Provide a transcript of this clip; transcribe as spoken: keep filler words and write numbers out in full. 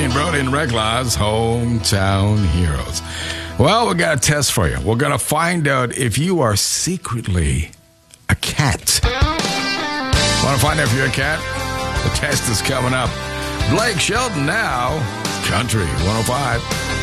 Wayne Brody and Rick Laws, Hometown Heroes. Well, we got a test for you. We're going to find out if you are secretly a cat. Want to find out if you're a cat? The test is coming up. Blake Shelton now, Country one oh five.